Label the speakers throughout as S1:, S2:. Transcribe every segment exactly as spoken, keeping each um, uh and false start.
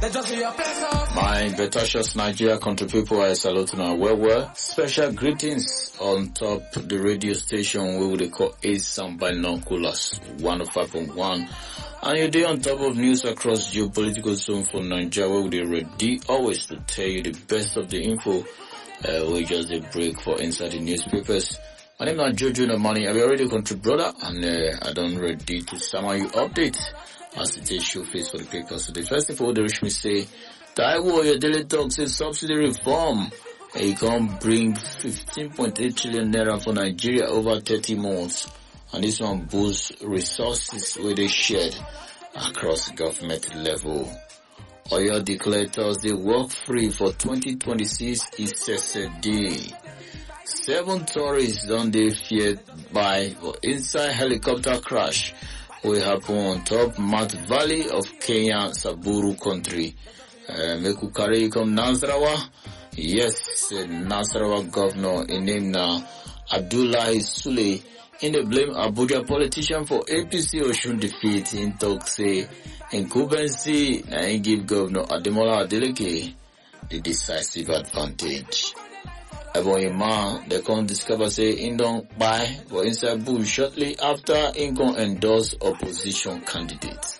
S1: My Betashos Nigeria country people, I salute you well well. Special greetings on top the radio station we would call Asam Binoculars one oh five point one. And you're there on top of news across geopolitical zone for Nigeria where we're ready always to tell you the best of the info. Uh, we just a break for inside the newspapers. My name is Jojo Namani. I'm already a country brother and uh, I don't ready to summon you update as it is show face for the papers. So the first thing for the rich me say, Taiwo, your daily talk says subsidy reform. It can bring fifteen point eight trillion naira for Nigeria over thirty months. And this one boosts resources where they shared across government level. Oyo declared Thursday work free for twenty twenty-six is a day. Seven tourists on they feared by or inside helicopter crash will happen on top Mount Valley of Kenya, Saburu country. Uh, Mekukare come Nasarawa. Yes, uh, Nasarawa governor in name now Abdullahi Sule in the blame Abuja politician for A P C Oshun defeat in talk say incumbency and give governor Ademola Adeleke the decisive advantage. Eboyima, they can discover say in don't buy for inside bush shortly after Incon endorse opposition candidates.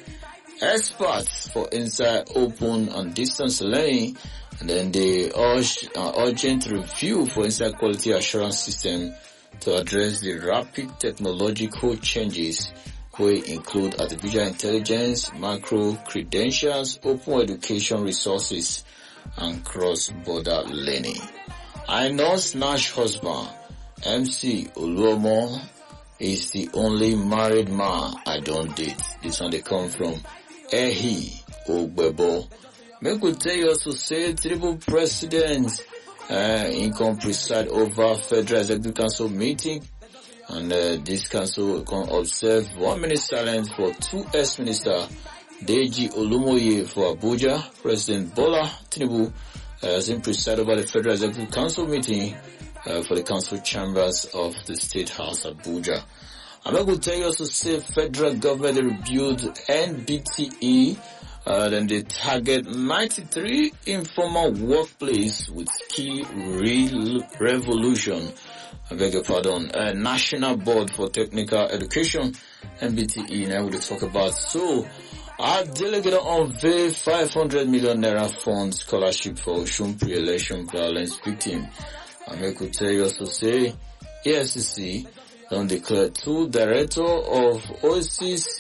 S1: Experts for inside open and distance learning and then they urge uh, urgent review for inside quality assurance system to address the rapid technological changes which include artificial intelligence, macro credentials, open education resources, and cross-border learning. I know Snatch husband, M C Oluomo, is the only married man I don't date. This one they come from Ehi Ogbebo. Make we tell you also say triple president uh, income preside over Federal Executive Council meeting, and uh, this council can observe one minute silence for two ex-minister Deji Olumoye for Abuja. President Bola Tinubu uh, has been presided over the Federal Executive Council meeting uh, for the council chambers of the State House Abuja. I'm not going to tell you also say federal government reviewed N B T E. Uh, then they target ninety-three informal workplace with key re- revolution. I beg your pardon. Uh, National Board for Technical Education, N B T E. Now we'll talk about. So, our delegate unveil five hundred million naira fund scholarship for Oshun pre-election violence victim. I may could tell you also say, A S C C don't declare two director of Oasis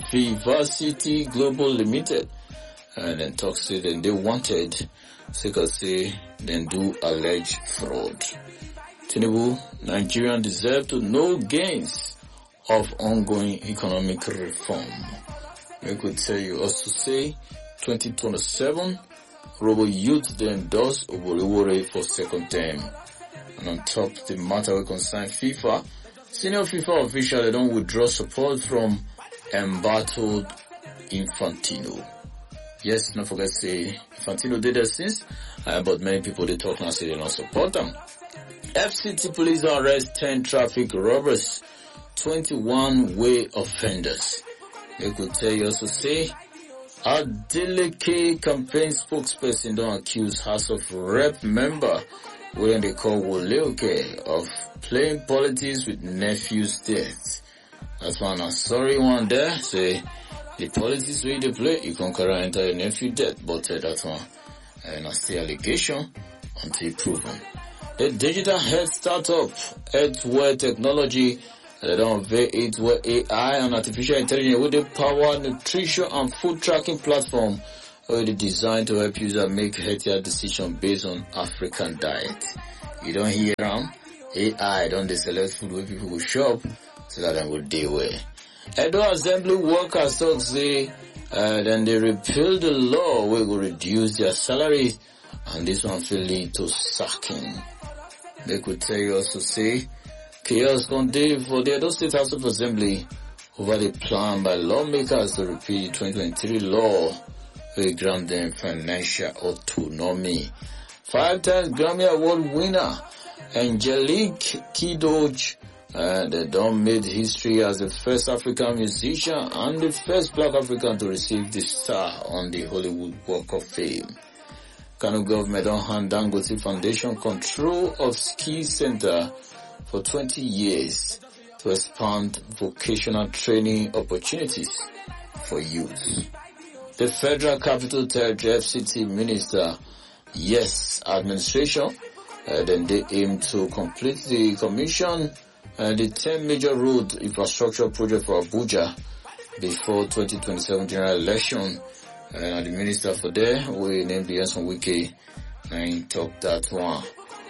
S1: Vivacity Global Limited. And then talk say then they wanted, so say then do alleged fraud. Tinubu, Nigerian deserve to know gains of ongoing economic reform. We could tell you also say twenty twenty-seven, Robo Youth they endorse Oborewore for second term. And on top the matter we concern FIFA, senior FIFA official they don't withdraw support from embattled Infantino. Yes, don't forget to say Infantino did that since, uh, but many people they talk now say they don't support them. F C T police arrest ten traffic robbers, twenty-one way offenders. They could tell you also say Adeleke campaign spokesperson don't accuse House of Rep member when they call Woleoke of playing politics with nephew's death. That's one a sorry one there. Say the politics where they play, you can carry enter your nephew death, but uh, that's one and uh, still allegation until proven. The digital health startup Earthware Technology they don't unveil Earthware A I and artificial intelligence with the power nutrition and food tracking platform already designed to help users make healthier decisions based on African diet. You don't hear them? A I don't they select food where people will shop so that they will deal with. Edo Assembly workers talk say uh, then they repeal the law where will reduce their salaries and this one will lead to sacking. They could tell you also say chaos contained for the Edo State House of Assembly over the plan by lawmakers to repeal the twenty twenty-three law will grant them financial autonomy. Five times Grammy Award winner Angelique Kidoj Uh, they don't made history as the first African musician and the first black African to receive the star on the Hollywood Walk of Fame. Kano government don hand Dangote Foundation control of ski center for twenty years to expand vocational training opportunities for youth. The Federal Capital Territory F C T Minister, yes, administration, uh, then they aim to complete the commission and the ten major road infrastructure project for Abuja before twenty twenty-seven general election. Uh, the minister for there, we named the Nyesom Wike, and talk that one.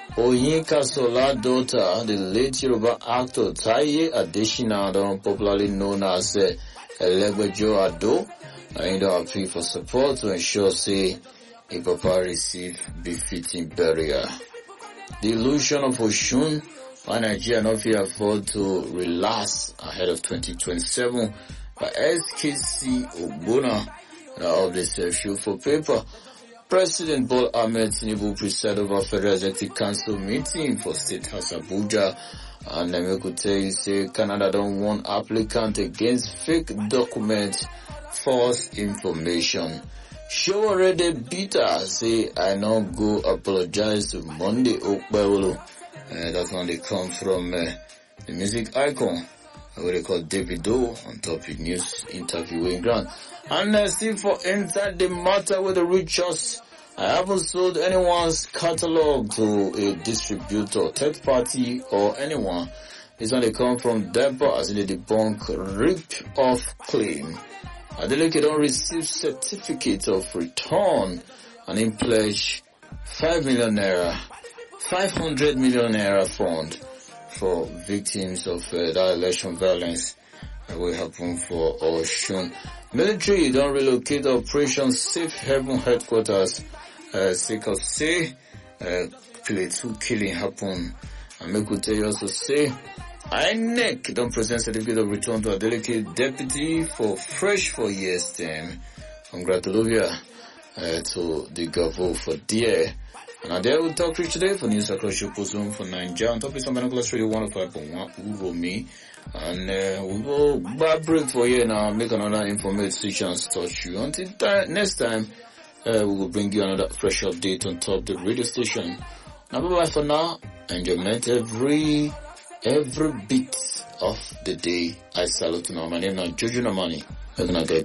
S1: Oyinka Sola daughter, the late Yoruba actor Taye Adeshina, popularly known as uh, Elegbejo Ado, and uh, appeal for support to ensure, say, a papa receive befitting burial. The illusion of Oshun, why Nigeria not feel afford to relax ahead of twenty twenty-seven by S K C Ogbonna of the self-show for paper. President Bola Ahmed Tinubu presided over Federal Executive Council meeting for State House Abuja, and I could tell you say Canada don't want applicant against fake documents, false information. Show already bitter say I now go apologize to Monday Okpewolo. Uh, that one they come from uh, the music icon, what they call Davido, on Topic News interviewing Grant. And uh, still for inside the matter with the richest, I haven't sold anyone's catalog to a distributor, third party or anyone. This one they come from Deborah as in the debunk rip-off claim. Adeleke don't receive certificate of return and in pledge five million naira, five hundred million naira fund for victims of uh, that election violence that will happen for Oshun. Military don't relocate Operation Safe Haven headquarters, uh, sake of say, uh, two killing happen. And me could tell you also say, I N E C don't present certificate of return to a delegate deputy for fresh four years term. Congratulations uh, to the Gavo for dear. And there we'll talk rich today for news across your zone for Nigeria. On top of some Binoculars Radio one oh five point one, Uromi. And uh, we will back break for you now, make another information touch you. Until th- next time, uh, we will bring you another fresh update on top of the radio station. Now bye bye for now. Enjoyment every every bit of the day. I salute you now. My name is Jojo Namani. Have a good